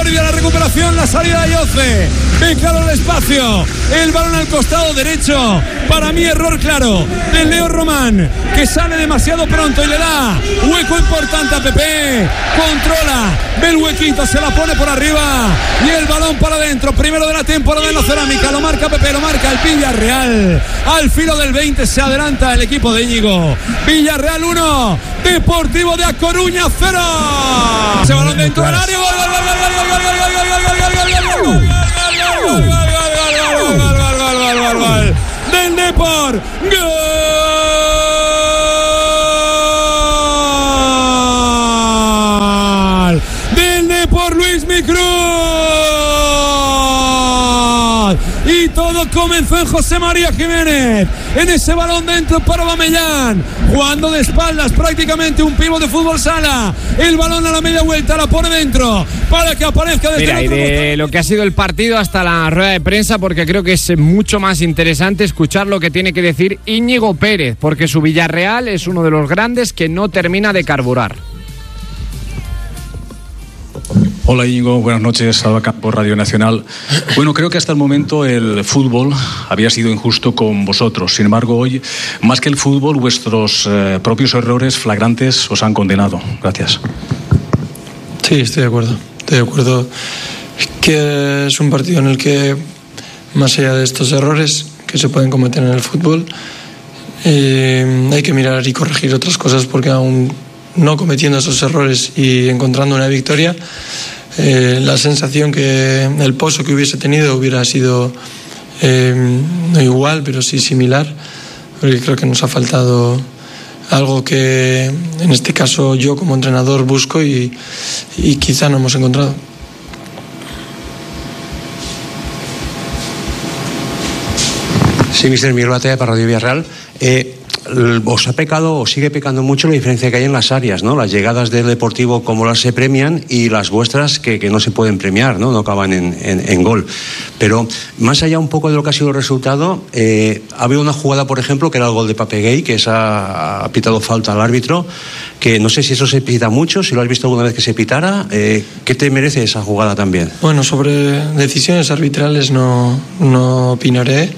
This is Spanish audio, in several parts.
pérdida, la recuperación, la salida de Yoce. Ven claro el espacio. El balón al costado derecho. Para mí error claro de Leo Román, que sale demasiado pronto y le da hueco importante a Pepe. Controla, ve el huequito, se la pone por arriba y el balón para adentro. Primero de la temporada en la Cerámica. Lo marca Pepe, lo marca el Villarreal. Al filo del 20 se adelanta el equipo de Íñigo. Villarreal 1, Deportivo de A Coruña 0. Ese balón dentro del área. Gol del Depor. Gol del Depor, Luis Micruz. Y todo comenzó en José María Jiménez, en ese balón dentro para Aubameyang, jugando de espaldas, prácticamente un pívot de fútbol sala. El balón a la media vuelta, la pone dentro para que aparezca desde Mira, el otro y de costado. lo que ha sido el partido hasta la rueda de prensa, porque creo que es mucho más interesante escuchar lo que tiene que decir Íñigo Pérez, porque su Villarreal es uno de los grandes que no termina de carburar. Hola Íñigo, buenas noches, Salva Campo, Radio Nacional. Bueno, creo que hasta el momento el fútbol había sido injusto con vosotros. Sin embargo, hoy, más que el fútbol, vuestros propios errores flagrantes os han condenado. Gracias. Sí, estoy de acuerdo. Estoy de acuerdo que es un partido en el que, más allá de estos errores que se pueden cometer en el fútbol, hay que mirar y corregir otras cosas, porque aún no cometiendo esos errores y encontrando una victoria, la sensación que el pozo que hubiese tenido hubiera sido no igual, pero sí similar, porque creo que nos ha faltado algo que en este caso yo como entrenador busco y quizá no hemos encontrado. Sí, mister Miguel Batalla para Radio Villarreal. Os ha pecado o sigue pecando mucho la diferencia que hay en las áreas, ¿no? Las llegadas del Deportivo, como las se premian, y las vuestras que no se pueden premiar, ¿no? No acaban en gol. Pero más allá un poco de lo que ha sido el resultado, ha habido una jugada, por ejemplo, que era el gol de Papeguey, que ha pitado falta al árbitro, que no sé si eso se pita mucho, si lo has visto alguna vez que se pitara. ¿Qué te merece esa jugada también? Bueno, sobre decisiones arbitrales no opinaré.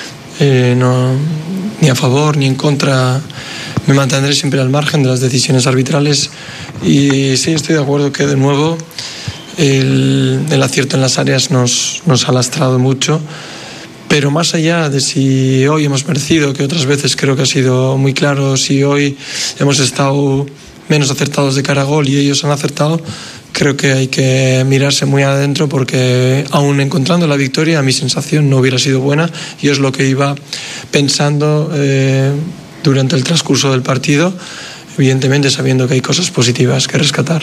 Ni a favor ni en contra, me mantendré siempre al margen de las decisiones arbitrales. Y sí, estoy de acuerdo que de nuevo el acierto en las áreas nos ha lastrado mucho, pero más allá de si hoy hemos merecido, que otras veces creo que ha sido muy claro, si hoy hemos estado menos acertados de cara a gol y ellos han acertado, creo que hay que mirarse muy adentro, porque aún encontrando la victoria, mi sensación no hubiera sido buena, y es lo que iba pensando durante el transcurso del partido, evidentemente sabiendo que hay cosas positivas que rescatar.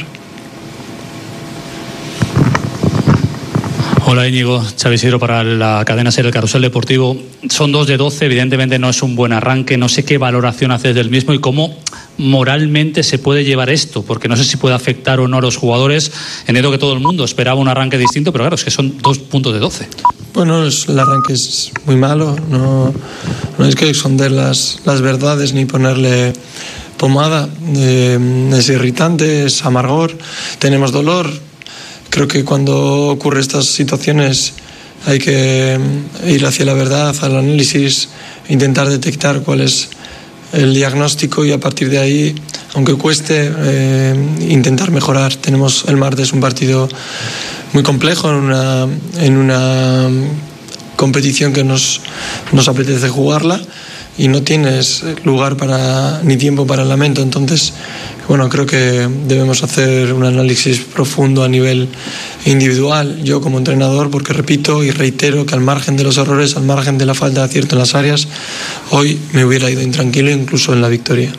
Hola Íñigo, Xavi Isidro para la cadena SER, el Carrusel Deportivo. Son 2 de 12, evidentemente no es un buen arranque, no sé qué valoración haces del mismo y cómo moralmente se puede llevar esto, porque no sé si puede afectar o no a los jugadores. Entiendo que todo el mundo esperaba un arranque distinto, pero claro, es que son 2 puntos de 12. Bueno, el arranque es muy malo, no hay que esconder las verdades ni ponerle pomada. Es irritante, es amargor, tenemos dolor. Creo que cuando ocurren estas situaciones hay que ir hacia la verdad, al análisis, intentar detectar cuál es el diagnóstico y a partir de ahí, aunque cueste, intentar mejorar. Tenemos el martes un partido muy complejo en una competición que nos apetece jugarla y no tienes lugar ni tiempo para el lamento. Entonces, bueno, creo que debemos hacer un análisis profundo a nivel individual, yo como entrenador, porque repito y reitero que al margen de los errores, al margen de la falta de acierto en las áreas, hoy me hubiera ido intranquilo incluso en la victoria.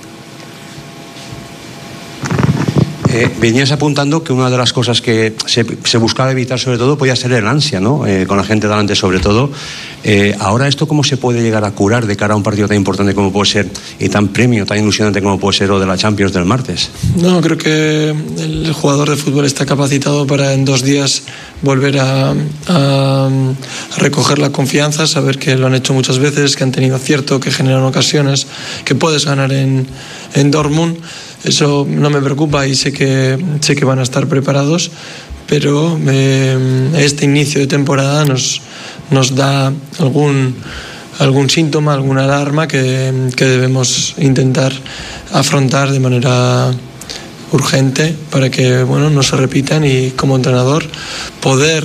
Venías apuntando que una de las cosas que se buscaba evitar sobre todo podía ser el ansia, ¿no? Con la gente delante sobre todo. Ahora, ¿esto cómo se puede llegar a curar de cara a un partido tan importante como puede ser y tan premio, tan ilusionante como puede ser lo de la Champions del martes? No, creo que el jugador de fútbol está capacitado para en 2 días volver a recoger la confianza, saber que lo han hecho muchas veces, que han tenido acierto, que generan ocasiones, que puedes ganar en Dortmund. Eso no me preocupa y sé que van a estar preparados, pero este inicio de temporada nos da algún síntoma, alguna alarma que debemos intentar afrontar de manera urgente para que no se repitan y como entrenador poder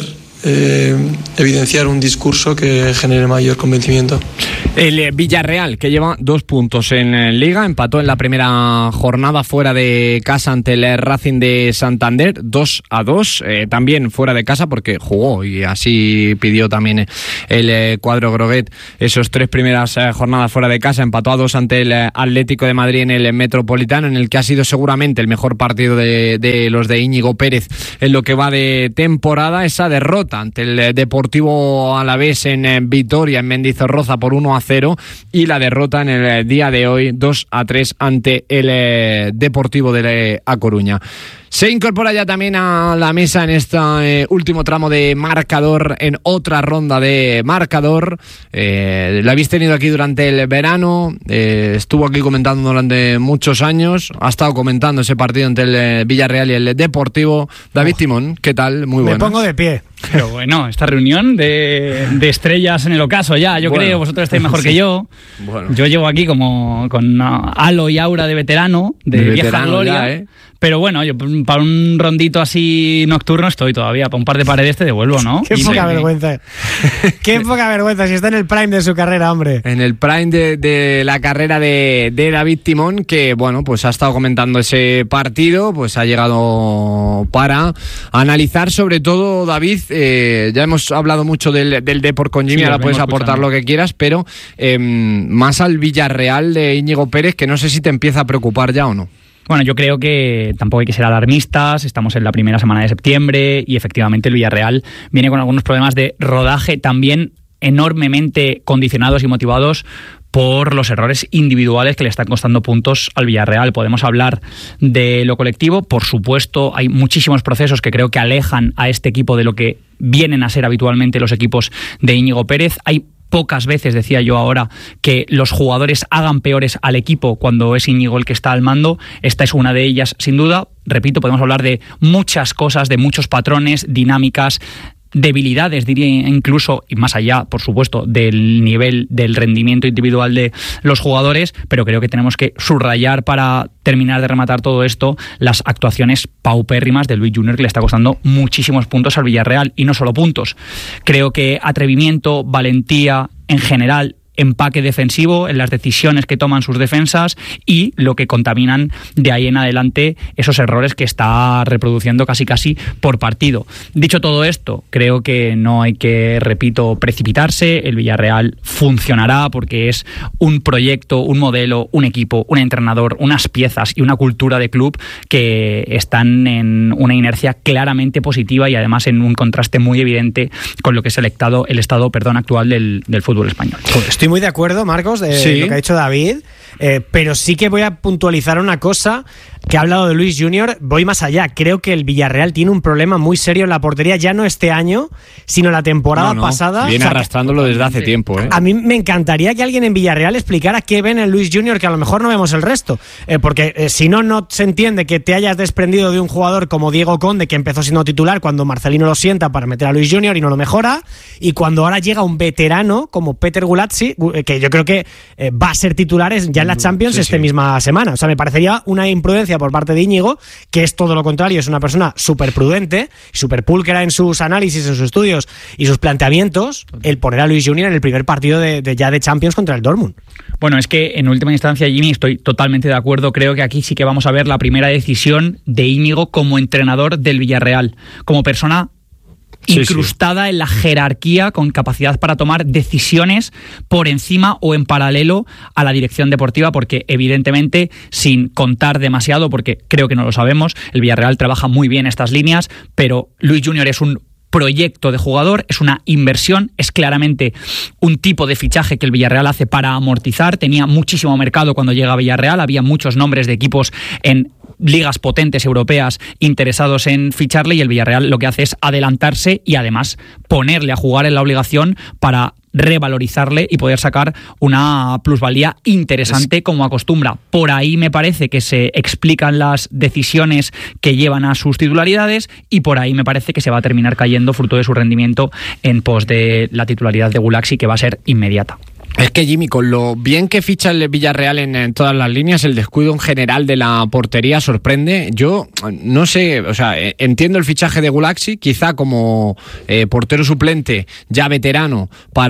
evidenciar un discurso que genere mayor convencimiento. El Villarreal, que lleva 2 puntos en Liga, empató en la primera jornada fuera de casa ante el Racing de Santander, 2-2, también fuera de casa porque jugó y así pidió también el cuadro groguet esos 3 primeras jornadas fuera de casa. Empató a 2 ante el Atlético de Madrid en el Metropolitano, en el que ha sido seguramente el mejor partido de los de Íñigo Pérez en lo que va de temporada. Esa derrota ante el Deportivo Alavés en Vitoria, en Mendizorroza, por 1-0, y la derrota en el día de hoy 2-3 ante el Deportivo de A Coruña. Se incorpora ya también a la mesa en este último tramo de marcador, en otra ronda de marcador. Lo habéis tenido aquí durante el verano, estuvo aquí comentando durante muchos años, ha estado comentando ese partido entre el Villarreal y el Deportivo. David Timón, ¿qué tal? Muy bueno. Me pongo de pie. Pero bueno, esta reunión de estrellas en el ocaso ya, yo creo, vosotros estáis mejor que yo. Bueno. Yo llevo aquí como con halo y aura de veterano, de vieja gloria. Ya, Pero bueno, yo para un rondito así nocturno estoy todavía, para un par de paredes te devuelvo, ¿no? Qué poca vergüenza. Qué poca vergüenza, si está en el prime de su carrera, hombre. En el prime de la carrera de David Timón, que bueno, pues ha estado comentando ese partido, pues ha llegado para analizar sobre todo, David, ya hemos hablado mucho del Depor con Jimmy, ahora puedes aportar lo que quieras, pero más al Villarreal de Íñigo Pérez, que no sé si te empieza a preocupar ya o no. Bueno, yo creo que tampoco hay que ser alarmistas, estamos en la primera semana de septiembre y efectivamente el Villarreal viene con algunos problemas de rodaje también enormemente condicionados y motivados por los errores individuales que le están costando puntos al Villarreal. Podemos hablar de lo colectivo, por supuesto, hay muchísimos procesos que creo que alejan a este equipo de lo que vienen a ser habitualmente los equipos de Íñigo Pérez. Hay pocas veces, decía yo ahora, que los jugadores hagan peores al equipo cuando es Íñigo el que está al mando. Esta es una de ellas, sin duda. Repito, podemos hablar de muchas cosas, de muchos patrones, dinámicas, debilidades, diría incluso, y más allá, por supuesto, del nivel del rendimiento individual de los jugadores, pero creo que tenemos que subrayar, para terminar de rematar todo esto, las actuaciones paupérrimas de Luis Junior, que le está costando muchísimos puntos al Villarreal, y no solo puntos. Creo que atrevimiento, valentía, en general, empaque defensivo en las decisiones que toman sus defensas y lo que contaminan de ahí en adelante esos errores que está reproduciendo casi por partido. Dicho todo esto, creo que no hay que, repito, precipitarse. El Villarreal funcionará porque es un proyecto, un modelo, un equipo, un entrenador, unas piezas y una cultura de club que están en una inercia claramente positiva y además en un contraste muy evidente con lo que es el estado actual del fútbol español. Estoy muy de acuerdo, Marcos, de lo que ha dicho David, pero sí que voy a puntualizar una cosa, que ha hablado de Luis Junior. Voy más allá, creo que el Villarreal tiene un problema muy serio en la portería, ya no este año, sino la temporada pasada. Viene arrastrándolo desde hace tiempo. A mí me encantaría que alguien en Villarreal explicara qué ven en Luis Junior, que a lo mejor no vemos el resto, porque si no se entiende que te hayas desprendido de un jugador como Diego Conde, que empezó siendo titular cuando Marcelino lo sienta para meter a Luis Junior y no lo mejora, y cuando ahora llega un veterano como Peter Gulazzi, que yo creo que va a ser titular ya en la Champions misma semana. O sea, me parecería una imprudencia por parte de Íñigo, que es todo lo contrario, es una persona súper prudente, súper pulcra en sus análisis, en sus estudios y sus planteamientos, el poner a Luis Junior en el primer partido de Champions contra el Dortmund. Bueno, es que en última instancia, Jimmy, estoy totalmente de acuerdo. Creo que aquí sí que vamos a ver la primera decisión de Íñigo como entrenador del Villarreal, como persona incrustada en la jerarquía, con capacidad para tomar decisiones por encima o en paralelo a la dirección deportiva, porque evidentemente, sin contar demasiado, porque creo que no lo sabemos, el Villarreal trabaja muy bien estas líneas, pero Luis Junior es un proyecto de jugador, es una inversión, es claramente un tipo de fichaje que el Villarreal hace para amortizar. Tenía muchísimo mercado cuando llega a Villarreal, había muchos nombres de equipos en ligas potentes europeas interesados en ficharle, y el Villarreal lo que hace es adelantarse y además ponerle a jugar en la obligación para revalorizarle y poder sacar una plusvalía interesante como acostumbra. Por ahí me parece que se explican las decisiones que llevan a sus titularidades y por ahí me parece que se va a terminar cayendo fruto de su rendimiento en pos de la titularidad de Gulaxi, que va a ser inmediata. Es que, Jimmy, con lo bien que ficha el Villarreal en todas las líneas, el descuido en general de la portería sorprende. Yo no sé, o sea, entiendo el fichaje de Gulaxi, quizá como portero suplente ya veterano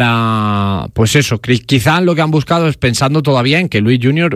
para, pues eso, quizá lo que han buscado es pensando todavía en que Luis Junior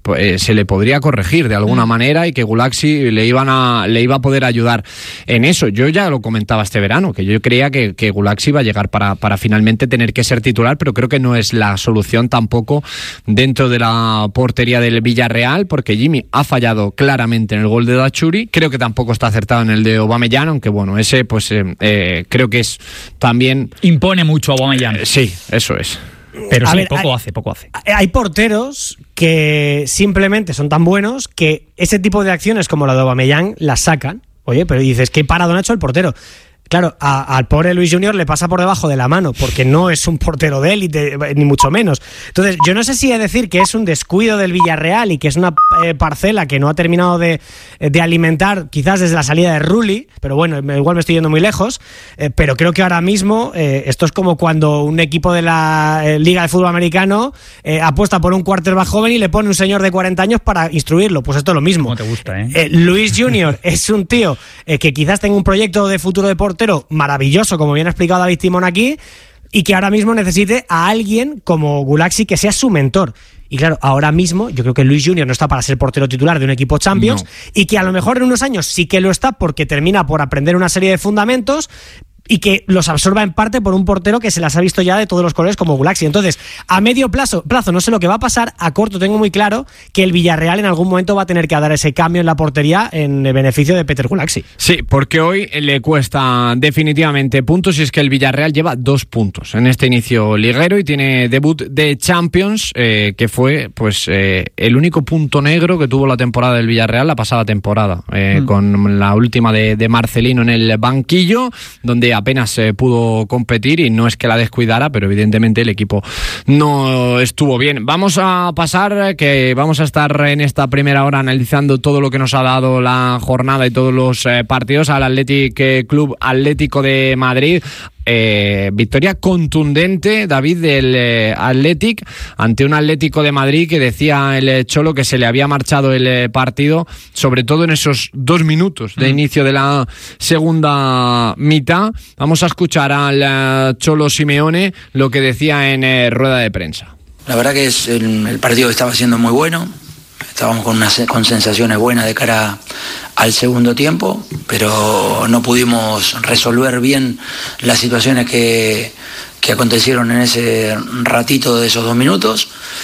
se le podría corregir de alguna manera y que Gulaxi le iba a poder ayudar en eso. Yo ya lo comentaba este verano, que yo creía que Gulaxi iba a llegar para finalmente tener que ser titular, pero creo que no es la solución tampoco dentro de la portería del Villarreal, porque Jimmy ha fallado claramente en el gol de Dachuri, creo que tampoco está acertado en el de Aubameyang, aunque bueno, ese pues creo que es también... Impone mucho a Aubameyang. Sí, eso es. Pero sí, poco hace. Hay porteros que simplemente son tan buenos que ese tipo de acciones como la de Aubameyang las sacan. Oye, pero dices, ¿qué paradón ha hecho el portero? Claro, al pobre Luis Junior le pasa por debajo de la mano, porque no es un portero de élite, ni mucho menos. Entonces, yo no sé si decir que es un descuido del Villarreal y que es una parcela que no ha terminado de alimentar, quizás desde la salida de Rulli, pero bueno, igual me estoy yendo muy lejos, pero creo que ahora mismo esto es como cuando un equipo de la Liga de Fútbol Americano apuesta por un quarterback joven y le pone un señor de 40 años para instruirlo. Pues esto es lo mismo. ¿Cómo te gusta, eh? Luis Junior es un tío que quizás tenga un proyecto de futuro de portero maravilloso, como bien ha explicado David Timón aquí, y que ahora mismo necesite a alguien como Gulaxi que sea su mentor. Y claro, ahora mismo yo creo que Luis Junior no está para ser portero titular de un equipo Champions, y que a lo mejor en unos años sí que lo está porque termina por aprender una serie de fundamentos y que los absorba en parte por un portero que se las ha visto ya de todos los colores como Gulaxi. Entonces, a medio plazo no sé lo que va a pasar, a corto tengo muy claro que el Villarreal en algún momento va a tener que dar ese cambio en la portería en beneficio de Peter Gulaxi. Sí, porque hoy le cuesta definitivamente puntos y es que el Villarreal lleva 2 puntos en este inicio liguero y tiene debut de Champions, que fue pues el único punto negro que tuvo la temporada del Villarreal la pasada temporada, con la última de Marcelino en el banquillo, donde apenas pudo competir y no es que la descuidara, pero evidentemente el equipo no estuvo bien. Vamos a pasar, que vamos a estar en esta primera hora analizando todo lo que nos ha dado la jornada y todos los partidos al Athletic Club Atlético de Madrid. Victoria contundente, David, del Athletic ante un Atlético de Madrid que decía el Cholo que se le había marchado el partido, sobre todo en esos 2 minutos de inicio de la segunda mitad. Vamos a escuchar al Cholo Simeone lo que decía en rueda de prensa. La verdad que el partido estaba siendo muy bueno. Estábamos con sensaciones buenas de cara al segundo tiempo, pero no pudimos resolver bien las situaciones que acontecieron en ese ratito de esos 2 minutos.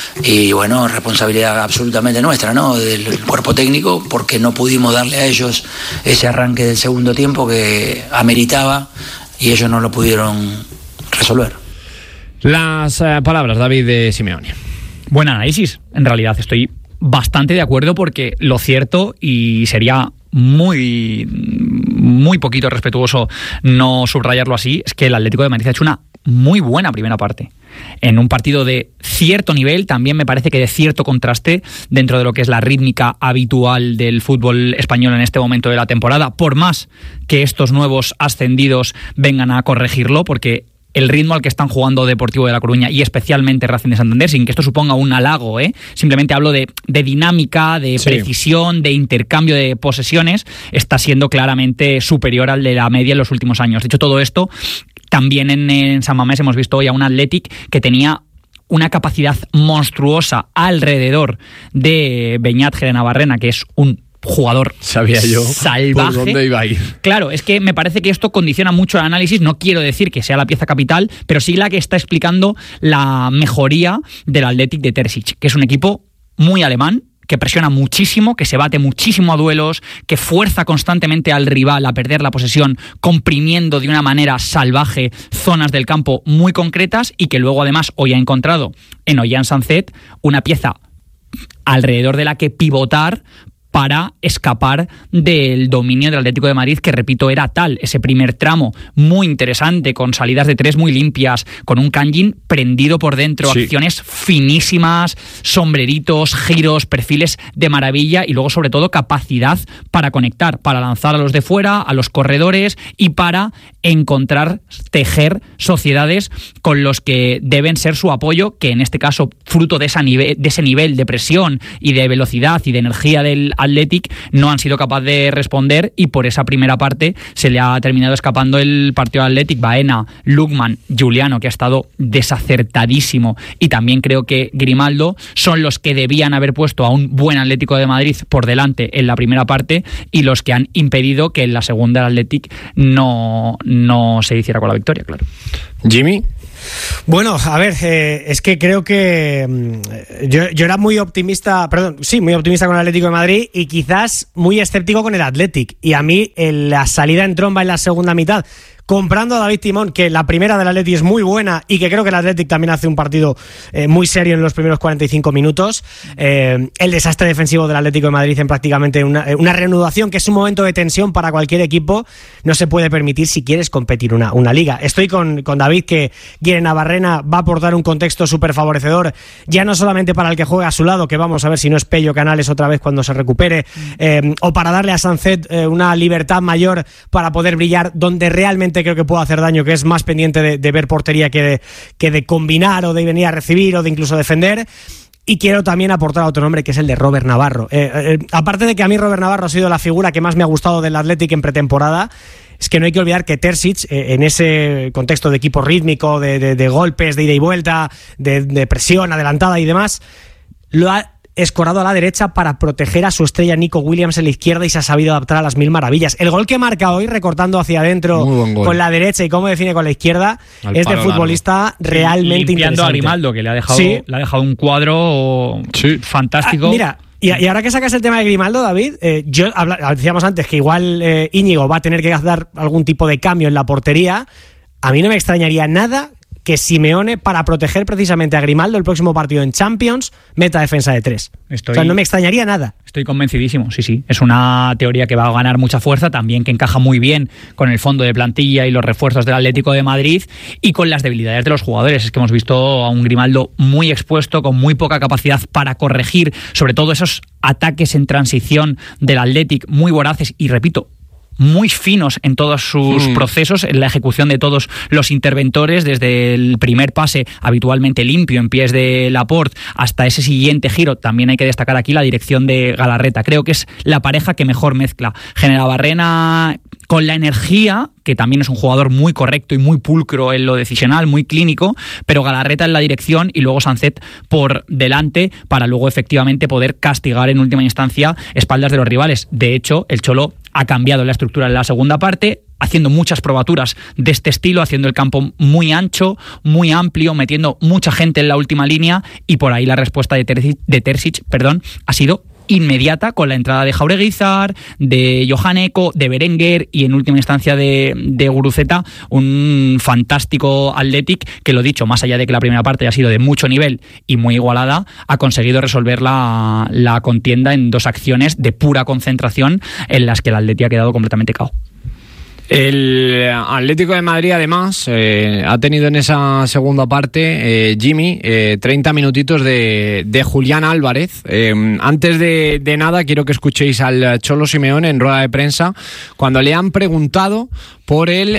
Y bueno, responsabilidad absolutamente nuestra, ¿no? Del cuerpo técnico, porque no pudimos darle a ellos ese arranque del segundo tiempo que ameritaba y ellos no lo pudieron resolver. Las palabras, David, de Simeone. Buen análisis, en realidad estoy bastante de acuerdo, porque lo cierto, y sería muy poquito respetuoso no subrayarlo así, es que el Atlético de Madrid ha hecho una muy buena primera parte. En un partido de cierto nivel, también me parece que de cierto contraste dentro de lo que es la rítmica habitual del fútbol español en este momento de la temporada, por más que estos nuevos ascendidos vengan a corregirlo, porque el ritmo al que están jugando Deportivo de La Coruña y especialmente Racing de Santander, sin que esto suponga un halago, simplemente hablo de dinámica, de precisión, de intercambio de posesiones, está siendo claramente superior al de la media en los últimos años. De hecho, todo esto también en San Mamés hemos visto hoy a un Athletic que tenía una capacidad monstruosa alrededor de Beñat Gerenabarrena, que es un jugador salvaje. ¿Por dónde iba a ir? Claro, es que me parece que esto condiciona mucho el análisis. No quiero decir que sea la pieza capital, pero sí la que está explicando la mejoría del Athletic de Terzic, que es un equipo muy alemán, que presiona muchísimo, que se bate muchísimo a duelos, que fuerza constantemente al rival a perder la posesión, comprimiendo de una manera salvaje zonas del campo muy concretas, y que luego además hoy ha encontrado en Ollán Sancet una pieza alrededor de la que pivotar para escapar del dominio del Atlético de Madrid, que repito, era tal. Ese primer tramo muy interesante, con salidas de tres muy limpias, con un Kangin prendido por dentro, sí, acciones finísimas, sombreritos, giros, perfiles de maravilla, y luego sobre todo capacidad para conectar, para lanzar a los de fuera, a los corredores, y para encontrar, tejer sociedades con los que deben ser su apoyo, que en este caso, fruto de ese nivel de presión y de velocidad y de energía del Athletic, no han sido capaces de responder, y por esa primera parte se le ha terminado escapando el partido al Athletic. Baena, Lukman, Giuliano, que ha estado desacertadísimo, y también creo que Grimaldo son los que debían haber puesto a un buen Atlético de Madrid por delante en la primera parte, y los que han impedido que en la segunda el Athletic no se hiciera con la victoria, claro. Jimmy. Bueno, a ver, es que creo que yo era muy optimista con el Atlético de Madrid, y quizás muy escéptico con el Athletic. Y a mí la salida en tromba en la segunda mitad, comprando a David Timón, que la primera del Athletic es muy buena, y que creo que el Athletic también hace un partido muy serio en los primeros 45 minutos. El desastre defensivo del Atlético de Madrid en prácticamente una reanudación, que es un momento de tensión para cualquier equipo, no se puede permitir si quieres competir una liga. Estoy con David, que Guille Navarrena va a aportar un contexto súper favorecedor, ya no solamente para el que juega a su lado, que vamos a ver si no es Pello Canales otra vez cuando se recupere, o para darle a Sancet una libertad mayor para poder brillar donde realmente creo que puede hacer daño, que es más pendiente de ver portería que de combinar, o de venir a recibir, o de incluso defender. Y quiero también aportar a otro nombre, que es el de Robert Navarro. Aparte de que a mí Robert Navarro ha sido la figura que más me ha gustado del Athletic en pretemporada, es que no hay que olvidar que Terzic, en ese contexto de equipo rítmico, de golpes, de ida y vuelta, de presión adelantada y demás, lo ha escorado a la derecha para proteger a su estrella Nico Williams en la izquierda, y se ha sabido adaptar a las mil maravillas. El gol que marca hoy, recortando hacia adentro con la derecha, y cómo define con la izquierda, es de futbolista realmente limpiando interesante. A Grimaldo, que le ha dejado un cuadro fantástico. Mira, y ahora que sacas el tema de Grimaldo, David, decíamos antes que igual Íñigo va a tener que dar algún tipo de cambio en la portería. A mí no me extrañaría nada que Simeone, para proteger precisamente a Grimaldo el próximo partido en Champions, meta defensa de 3. O sea, no me extrañaría nada. Estoy convencidísimo, sí. Es una teoría que va a ganar mucha fuerza, también que encaja muy bien con el fondo de plantilla y los refuerzos del Atlético de Madrid, y con las debilidades de los jugadores. Es que hemos visto a un Grimaldo muy expuesto, con muy poca capacidad para corregir, sobre todo esos ataques en transición del Athletic muy voraces, y repito, muy finos en todos sus procesos, en la ejecución de todos los interventores, desde el primer pase habitualmente limpio en pies de Laporte hasta ese siguiente giro. También hay que destacar aquí la dirección de Galarreta. Creo que es la pareja que mejor mezcla Genevabarrena con la energía, que también es un jugador muy correcto y muy pulcro en lo decisional, muy clínico, pero Galarreta en la dirección, y luego Sancet por delante, para luego efectivamente poder castigar en última instancia espaldas de los rivales. De hecho, el Cholo ha cambiado la estructura en la segunda parte, haciendo muchas probaturas de este estilo, haciendo el campo muy ancho, muy amplio, metiendo mucha gente en la última línea, y por ahí la respuesta de Terzic, ha sido inmediata, con la entrada de Jaureguizar, de Johan Eko, de Berenguer, y en última instancia de Guruceta, un fantástico Athletic que, lo dicho, más allá de que la primera parte ha sido de mucho nivel y muy igualada, ha conseguido resolver la contienda en dos acciones de pura concentración, en las que el Athletic ha quedado completamente cao. El Atlético de Madrid, además, ha tenido en esa segunda parte, Jimmy, 30 minutitos de Julián Álvarez. Antes de nada, quiero que escuchéis al Cholo Simeone en rueda de prensa, cuando le han preguntado por el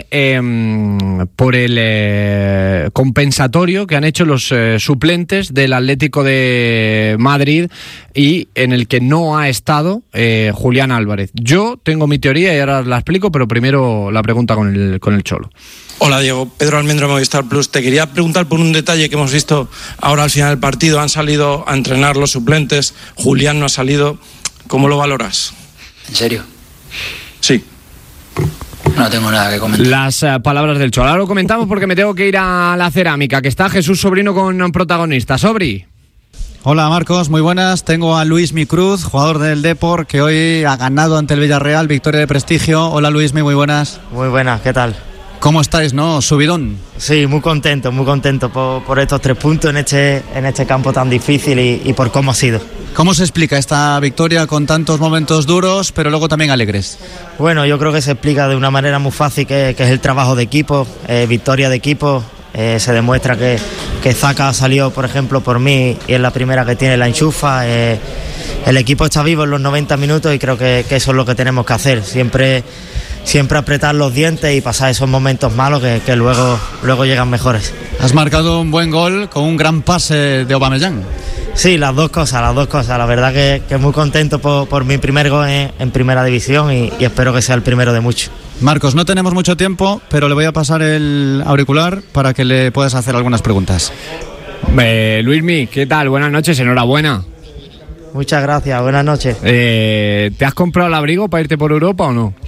compensatorio que han hecho los suplentes del Atlético de Madrid, y en el que no ha estado Julián Álvarez. Yo tengo mi teoría y ahora la explico, pero primero la pregunta con el Cholo. Hola Diego, Pedro Almendro, Movistar Plus. Te quería preguntar por un detalle que hemos visto ahora al final del partido. Han salido a entrenar los suplentes, Julián no ha salido. ¿Cómo lo valoras? ¿En serio? Sí. No tengo nada que comentar. Las palabras del Cholo. Ahora lo comentamos porque me tengo que ir a la cerámica, que está Jesús Sobrino con protagonistas. Sobri. Hola Marcos, muy buenas. Tengo a Luismi Cruz, jugador del Depor, que hoy ha ganado ante el Villarreal, victoria de prestigio. Hola Luismi, muy buenas. Muy buenas, ¿qué tal? ¿Cómo estáis, no? ¿Subidón? Sí, muy contento por estos 3 puntos en este campo tan difícil y por cómo ha sido. ¿Cómo se explica esta victoria con tantos momentos duros, pero luego también alegres? Bueno, yo creo que se explica de una manera muy fácil, que es el trabajo de equipo, victoria de equipo. Se demuestra que Zaka salió, por ejemplo, por mí, y es la primera que tiene la enchufa. El equipo está vivo en los 90 minutos y creo que eso es lo que tenemos que hacer. Siempre apretar los dientes y pasar esos momentos malos que luego llegan mejores. Has marcado un buen gol con un gran pase de Aubameyang. Sí, las dos cosas. La verdad que muy contento por mi primer gol en primera división y espero que sea el primero de muchos. Marcos, no tenemos mucho tiempo, pero le voy a pasar el auricular para que le puedas hacer algunas preguntas. Luismi, ¿qué tal? Buenas noches, enhorabuena. Muchas gracias, buenas noches. ¿Te has comprado el abrigo para irte por Europa o no?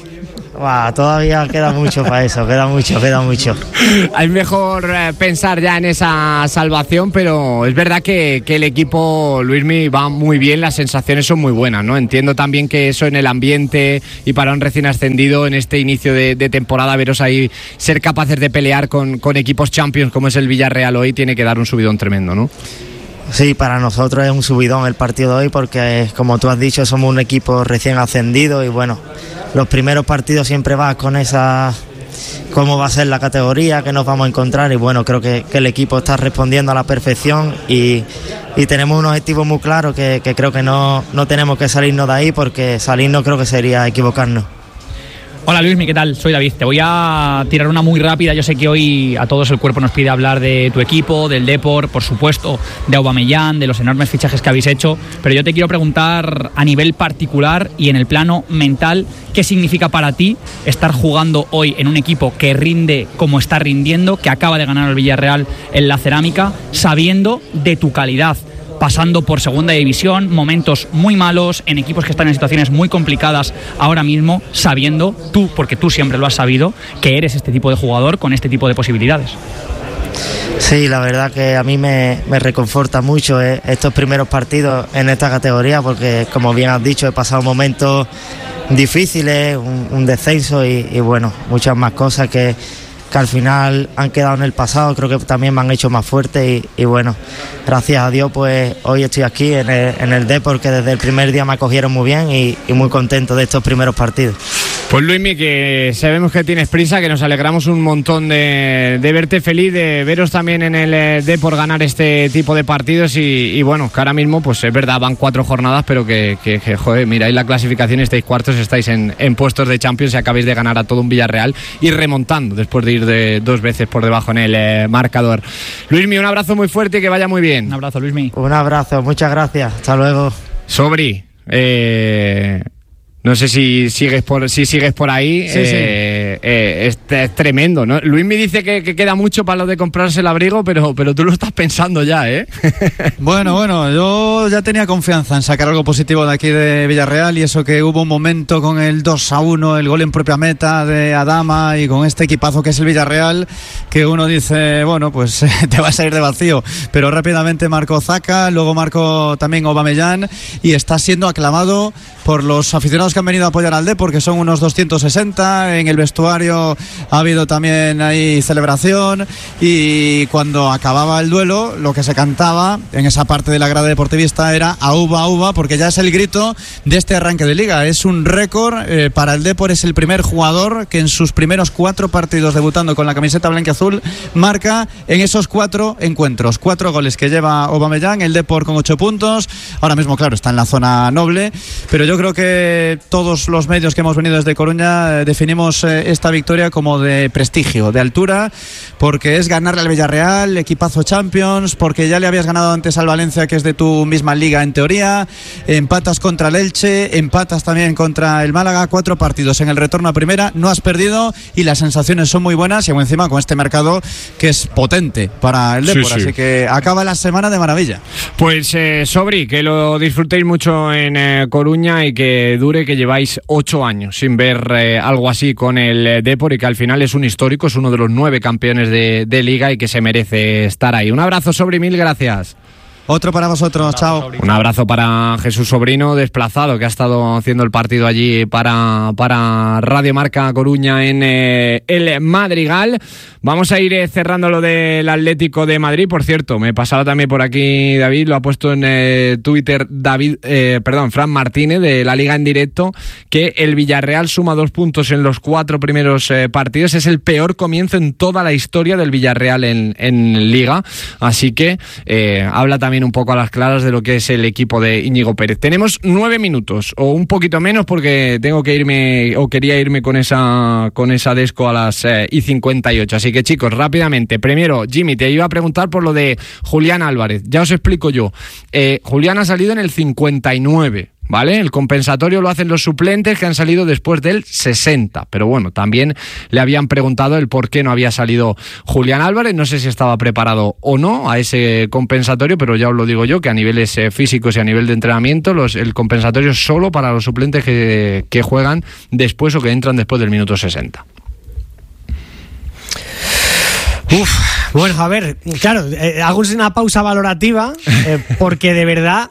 Todavía queda mucho para eso, queda mucho. Es mejor pensar ya en esa salvación, pero es verdad que el equipo, Luismi, va muy bien, las sensaciones son muy buenas, ¿no? Entiendo también que eso en el ambiente y para un recién ascendido en este inicio de temporada, veros ahí ser capaces de pelear con equipos Champions como es el Villarreal hoy, tiene que dar un subidón tremendo, ¿no? Sí, para nosotros es un subidón el partido de hoy porque, como tú has dicho, somos un equipo recién ascendido y bueno, los primeros partidos siempre vas con esa cómo va a ser la categoría, qué nos vamos a encontrar y bueno, creo que el equipo está respondiendo a la perfección y tenemos un objetivo muy claro que creo que no tenemos que salirnos de ahí porque salirnos creo que sería equivocarnos. Hola Luismi, ¿qué tal? Soy David. Te voy a tirar una muy rápida. Yo sé que hoy a todos el cuerpo nos pide hablar de tu equipo, del Depor, por supuesto, de Aubameyang, de los enormes fichajes que habéis hecho, pero yo te quiero preguntar a nivel particular y en el plano mental, ¿qué significa para ti estar jugando hoy en un equipo que rinde como está rindiendo, que acaba de ganar al Villarreal en la Cerámica, sabiendo de tu calidad? Pasando por segunda división, momentos muy malos, en equipos que están en situaciones muy complicadas ahora mismo, sabiendo tú, porque tú siempre lo has sabido, que eres este tipo de jugador con este tipo de posibilidades. Sí, la verdad que a mí me reconforta mucho estos primeros partidos en esta categoría porque, como bien has dicho, he pasado momentos difíciles, un descenso y bueno, muchas más cosas que al final han quedado en el pasado, creo que también me han hecho más fuerte y bueno, gracias a Dios pues hoy estoy aquí en el Depor, que desde el primer día me acogieron muy bien y muy contento de estos primeros partidos. Pues Luismi, que sabemos que tienes prisa, que nos alegramos un montón de verte feliz, de veros también en el Depor ganar este tipo de partidos y bueno, que ahora mismo pues es verdad, van 4 jornadas, pero que joder, miráis la clasificación, estáis cuartos, estáis en puestos de Champions y acabáis de ganar a todo un Villarreal y remontando después de ir de 2 veces por debajo en el marcador. Luismi, un abrazo muy fuerte y que vaya muy bien. Un abrazo, Luismi. Un abrazo, muchas gracias, hasta luego. Sobri, no sé si sigues por ahí. Sí, sí. Es tremendo, ¿no? Luis me dice que queda mucho para lo de comprarse el abrigo, pero tú lo estás pensando ya, ¿eh? Bueno, yo ya tenía confianza en sacar algo positivo de aquí de Villarreal y eso que hubo un momento con el 2-1, el gol en propia meta de Adama y con este equipazo que es el Villarreal, que uno dice, bueno, pues te va a salir de vacío, pero rápidamente marcó Zaka, luego marcó también Aubameyang y está siendo aclamado por los aficionados que han venido a apoyar al Depor, que son unos 260. En el vestuario ha habido también ahí celebración y cuando acababa el duelo lo que se cantaba en esa parte de la grada deportivista era Auba, Auba, porque ya es el grito de este arranque de liga. Es un récord para el Depor, es el primer jugador que en sus primeros 4 partidos debutando con la camiseta blanquiazul marca en esos 4 encuentros, 4 goles que lleva Aubameyang, el Depor con 8 puntos. Ahora mismo, claro, está en la zona noble, pero yo creo que todos los medios que hemos venido desde Coruña definimos esta victoria como de prestigio, de altura, porque es ganarle al Villarreal, equipazo Champions, porque ya le habías ganado antes al Valencia, que es de tu misma liga en teoría, empatas contra el Elche, empatas también contra el Málaga, 4 partidos en el retorno a primera, no has perdido y las sensaciones son muy buenas y aún encima con este mercado que es potente para el Depor, sí. Así que acaba la semana de maravilla. Pues Sobri, que lo disfrutéis mucho en Coruña y que dure, que lleváis 8 años sin ver algo así con el Depor y que al final es un histórico, es uno de los 9 campeones de Liga y que se merece estar ahí. Un abrazo, Sobri, mil gracias. Otro para vosotros, chao. Un abrazo para Jesús Sobrino, desplazado, que ha estado haciendo el partido allí para Radio Marca Coruña en el Madrigal. Vamos a ir cerrando lo del Atlético de Madrid. Por cierto, me pasaba también por aquí David, lo ha puesto en Twitter Fran Martínez de la Liga en directo, que el Villarreal suma 2 puntos en los 4 primeros partidos. Es el peor comienzo en toda la historia del Villarreal en Liga. Así que habla también un poco a las claras de lo que es el equipo de Íñigo Pérez. Tenemos 9 minutos o un poquito menos porque tengo que irme o quería irme con esa desco a las y 58. Así que chicos, rápidamente. Primero, Jimmy, te iba a preguntar por lo de Julián Álvarez. Ya os explico yo. Julián ha salido en el 59. ¿Vale? El compensatorio lo hacen los suplentes que han salido después del 60. Pero bueno, también le habían preguntado el por qué no había salido Julián Álvarez. No sé si estaba preparado o no a ese compensatorio, pero ya os lo digo yo, que a niveles físicos y a nivel de entrenamiento, el compensatorio es solo para los suplentes que juegan después o que entran después del minuto 60. Bueno, a ver, claro, hago una pausa valorativa porque de verdad,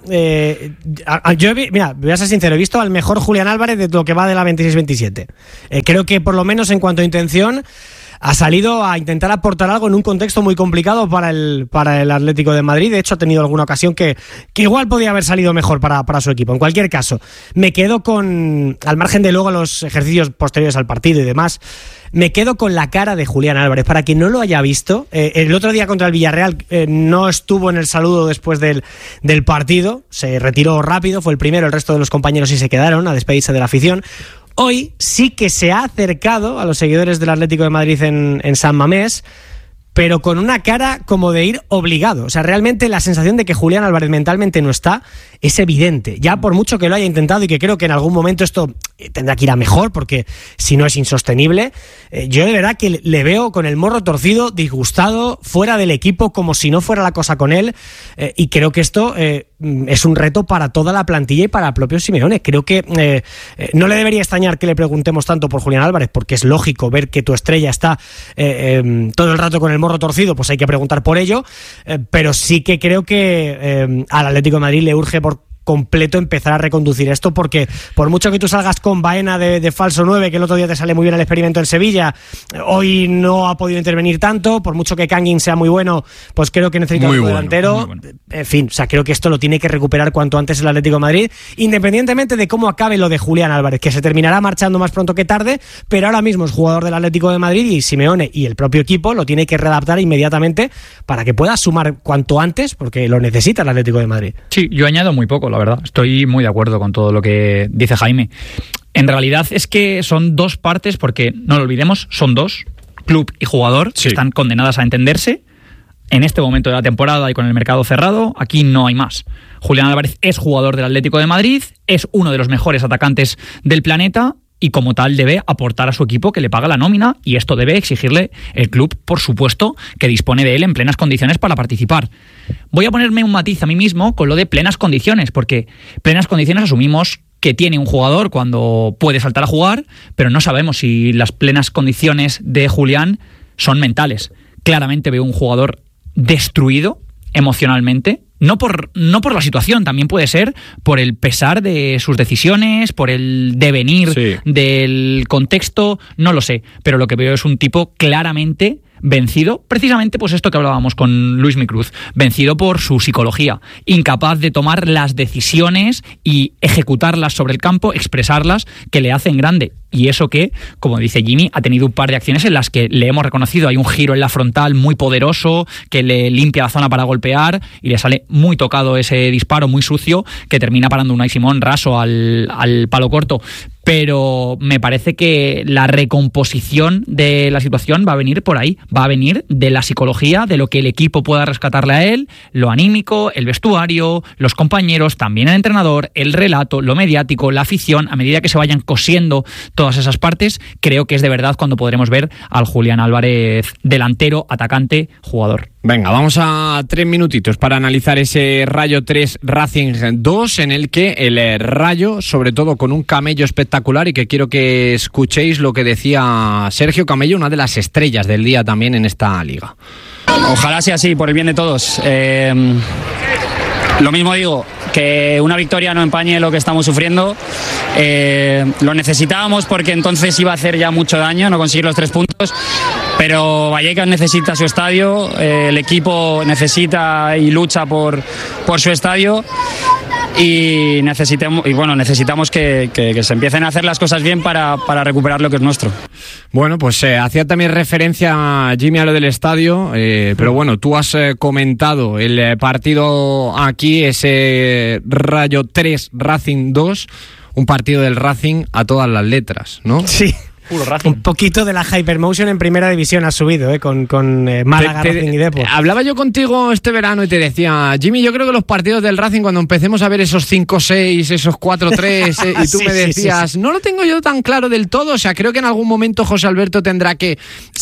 mira, voy a ser sincero, he visto al mejor Julián Álvarez de lo que va de la 26-27. Creo que por lo menos en cuanto a intención ha salido a intentar aportar algo en un contexto muy complicado para el Atlético de Madrid. De hecho, ha tenido alguna ocasión que igual podía haber salido mejor para su equipo. En cualquier caso, me quedo al margen de luego los ejercicios posteriores al partido y demás, me quedo con la cara de Julián Álvarez. Para quien no lo haya visto, el otro día contra el Villarreal no estuvo en el saludo después del partido, se retiró rápido, fue el primero, el resto de los compañeros sí se quedaron a despedirse de la afición. Hoy sí que se ha acercado a los seguidores del Atlético de Madrid en San Mamés, pero con una cara como de ir obligado. O sea, realmente la sensación de que Julián Álvarez mentalmente no está es evidente. Ya por mucho que lo haya intentado y que creo que en algún momento esto tendrá que ir a mejor porque si no es insostenible, yo de verdad que le veo con el morro torcido, disgustado, fuera del equipo, como si no fuera la cosa con él, y creo que esto es un reto para toda la plantilla y para el propio Simeone. Creo que no le debería extrañar que le preguntemos tanto por Julián Álvarez, porque es lógico ver que tu estrella está todo el rato con el morro torcido, pues hay que preguntar por ello, pero sí que creo que al Atlético de Madrid le urge por completo empezar a reconducir esto, porque por mucho que tú salgas con Baena de falso 9, que el otro día te sale muy bien el experimento en Sevilla, hoy no ha podido intervenir tanto, por mucho que Kangin sea muy bueno, pues creo que necesita un delantero. Bueno. En fin, o sea, creo que esto lo tiene que recuperar cuanto antes el Atlético de Madrid, independientemente de cómo acabe lo de Julián Álvarez, que se terminará marchando más pronto que tarde, pero ahora mismo es jugador del Atlético de Madrid y Simeone y el propio equipo lo tiene que readaptar inmediatamente para que pueda sumar cuanto antes, porque lo necesita el Atlético de Madrid. Sí, yo añado muy poco, la verdad. Estoy muy de acuerdo con todo lo que dice Jaime. En realidad es que son dos partes, porque no lo olvidemos, son dos, club y jugador, que están condenadas a entenderse. En este momento de la temporada y con el mercado cerrado, aquí no hay más. Julián Álvarez es jugador del Atlético de Madrid, es uno de los mejores atacantes del planeta y como tal debe aportar a su equipo que le paga la nómina, y esto debe exigirle el club, por supuesto, que dispone de él en plenas condiciones para participar. Voy a ponerme un matiz a mí mismo con lo de plenas condiciones, porque plenas condiciones asumimos que tiene un jugador cuando puede saltar a jugar, pero no sabemos si las plenas condiciones de Julián son mentales. Claramente veo un jugador destruido emocionalmente, no por la situación, también puede ser por el pesar de sus decisiones, por el devenir del contexto, no lo sé, pero lo que veo es un tipo claramente vencido, precisamente pues esto que hablábamos con Luis Micruz, vencido por su psicología, incapaz de tomar las decisiones y ejecutarlas sobre el campo, expresarlas, que le hacen grande. Y eso que, como dice Jimmy, ha tenido un par de acciones en las que le hemos reconocido. Hay un giro en la frontal muy poderoso que le limpia la zona para golpear y le sale muy tocado ese disparo muy sucio que termina parando Unai Simón raso al palo corto. Pero me parece que la recomposición de la situación va a venir por ahí, va a venir de la psicología, de lo que el equipo pueda rescatarle a él, lo anímico, el vestuario, los compañeros, también el entrenador, el relato, lo mediático, la afición. A medida que se vayan cosiendo todas esas partes, creo que es de verdad cuando podremos ver al Julián Álvarez delantero, atacante, jugador. Venga, vamos a 3 minutitos para analizar ese Rayo 3 Racing 2, en el que el Rayo, sobre todo con un Camello espectacular, y que quiero que escuchéis lo que decía Sergio Camello, una de las estrellas del día también en esta liga. Ojalá sea así, por el bien de todos. Lo mismo digo, que una victoria no empañe lo que estamos sufriendo. Lo necesitábamos porque entonces iba a hacer ya mucho daño no conseguir los 3 puntos, pero Vallecas necesita su estadio, el equipo necesita y lucha por su estadio. Y necesitamos que se empiecen a hacer las cosas bien para recuperar lo que es nuestro. Bueno, pues hacía también referencia, Jimmy, a lo del estadio, pero bueno, tú has comentado el partido aquí, ese Rayo 3, Racing 2, un partido del Racing a todas las letras, ¿no? Sí. Un poquito de la Hypermotion en primera división ha subido, con Málaga, Racing y Depor. Hablaba yo contigo este verano y te decía, Jimmy, yo creo que los partidos del Racing, cuando empecemos a ver esos 5-6, esos 4-3, y tú me decías, no lo tengo yo tan claro del todo, o sea, creo que en algún momento José Alberto tendrá que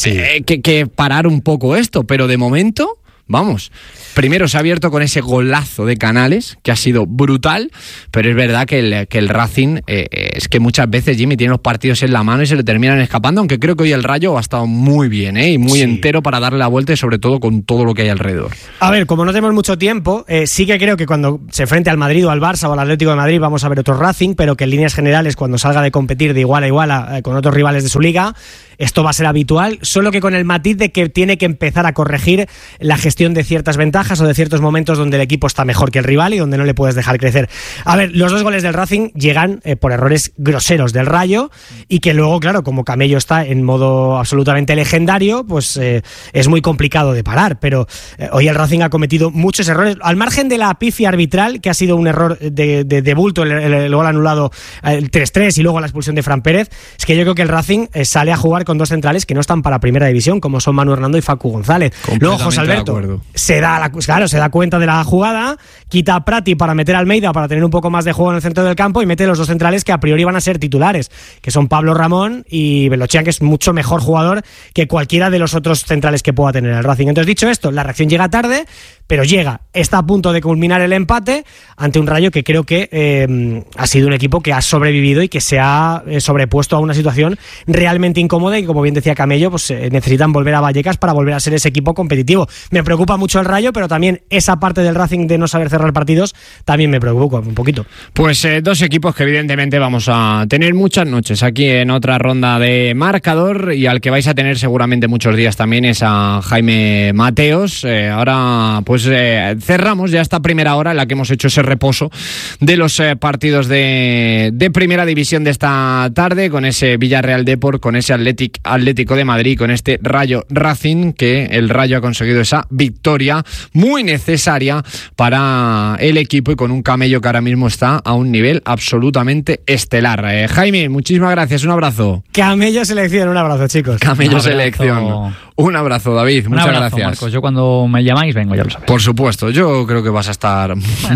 parar un poco esto, pero de momento, vamos. Primero se ha abierto con ese golazo de Canales, que ha sido brutal, pero es verdad que el Racing, es que muchas veces, Jimmy, tiene los partidos en la mano y se le terminan escapando, aunque creo que hoy el Rayo ha estado muy bien, y muy entero para darle la vuelta, y sobre todo con todo lo que hay alrededor. A ver, como no tenemos mucho tiempo, sí que creo que cuando se enfrente al Madrid o al Barça o al Atlético de Madrid vamos a ver otro Racing, pero que en líneas generales, cuando salga de competir de igual a igual con otros rivales de su liga, esto va a ser habitual, solo que con el matiz de que tiene que empezar a corregir la gestión de ciertas ventajas o de ciertos momentos donde el equipo está mejor que el rival y donde no le puedes dejar crecer. A ver, los 2 goles del Racing llegan por errores groseros del Rayo, y que luego, claro, como Camello está en modo absolutamente legendario, pues es muy complicado de parar, pero hoy el Racing ha cometido muchos errores, al margen de la pifia arbitral, que ha sido un error de bulto, el gol anulado, el 3-3 y luego la expulsión de Fran Pérez. Es que yo creo que el Racing sale a jugar con 2 centrales que no están para primera división, como son Manu Hernando y Facu González. Luego José Alberto se da cuenta de la jugada, quita a Prati para meter a Almeida para tener un poco más de juego en el centro del campo, y mete los 2 centrales que a priori van a ser titulares, que son Pablo Ramón y Belochian, que es mucho mejor jugador que cualquiera de los otros centrales que pueda tener el Racing. Entonces, dicho esto, la reacción llega tarde, pero está a punto de culminar el empate ante un Rayo que creo que ha sido un equipo que ha sobrevivido y que se ha sobrepuesto a una situación realmente incómoda, y como bien decía Camello, pues necesitan volver a Vallecas para volver a ser ese equipo competitivo. Me preocupa mucho el Rayo, pero también esa parte del Racing de no saber cerrar partidos también me preocupa un poquito. Pues 2 equipos que evidentemente vamos a tener muchas noches aquí en otra ronda de marcador, y al que vais a tener seguramente muchos días también es a Jaime Mateos. Ahora pues cerramos ya esta primera hora en la que hemos hecho ese reposo de los partidos de primera división de esta tarde, con ese Villarreal Depor, con ese Atlético de Madrid, con este Rayo Racing, que el Rayo ha conseguido esa victoria muy necesaria para el equipo, y con un Camello que ahora mismo está a un nivel absolutamente estelar. Jaime, muchísimas gracias, un abrazo. Camello Selección, un abrazo, chicos. Camello Selección. Un abrazo, David, muchas gracias. Marcos, yo cuando me llamáis vengo, ya lo sabéis. Por supuesto, yo creo que vas a estar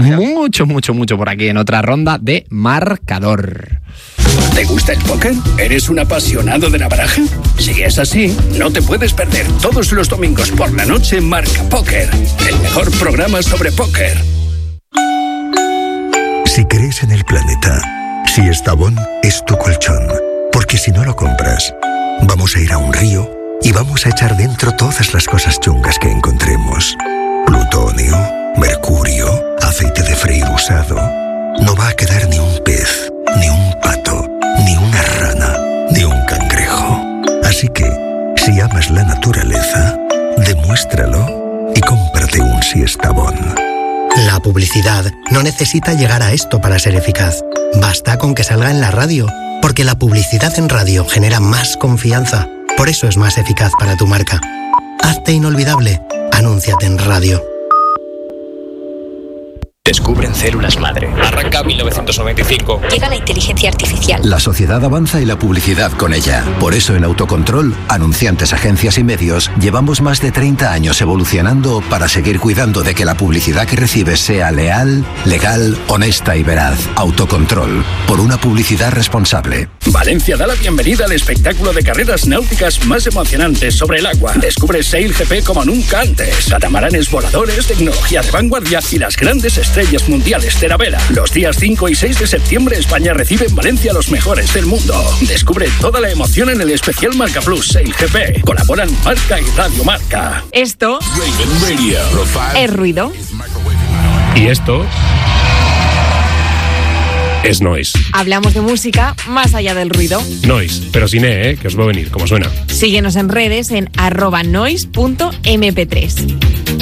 mucho por aquí en otra ronda de marcador. ¿Te gusta el póker? ¿Eres un apasionado de la baraja? Si es así, no te puedes perder todos los domingos por la noche Marca Póker, el mejor programa sobre póker. Si crees en el planeta, Siestabón es tu colchón, porque si no lo compras, vamos a ir a un río y vamos a echar dentro todas las cosas chungas que encontremos. Plutonio, mercurio, aceite de freír usado. No va a quedar ni un pez, ni un pato, ni una rana, ni un cangrejo. Así que, si amas la naturaleza, demuéstralo y cómprate un Siestabón. La publicidad no necesita llegar a esto para ser eficaz. Basta con que salga en la radio, porque la publicidad en radio genera más confianza. Por eso es más eficaz para tu marca. Hazte inolvidable. Anúnciate en radio. Descubren células madre. Arranca 1995. Llega la inteligencia artificial. La sociedad avanza y la publicidad con ella. Por eso en Autocontrol, anunciantes, agencias y medios, llevamos más de 30 años evolucionando para seguir cuidando de que la publicidad que recibes sea leal, legal, honesta y veraz. Autocontrol. Por una publicidad responsable. Valencia da la bienvenida al espectáculo de carreras náuticas más emocionantes sobre el agua. Descubre SailGP como nunca antes. Catamaranes voladores, tecnología de vanguardia y las grandes estrellas mundiales de la vela. Los días 5 y 6 de septiembre España recibe en Valencia a los mejores del mundo. Descubre toda la emoción en el especial Marca Plus SailGP. Colaboran Marca y Radio Marca. Esto es ruido. Y esto es Noise. Hablamos de música más allá del ruido. Noise, pero sin que os va a venir, como suena. Síguenos en redes en @noise.mp3.